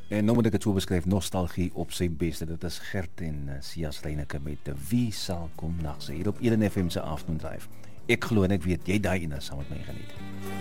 En nou moet ek het so beskryf, nostalgie op sy beste. Dit is Gert en Sias Reyneke met Wie sal kom nags hier op 1 FM se Afternoon Drive. Ek glo en ek weet jy daai ene saam met my geniet.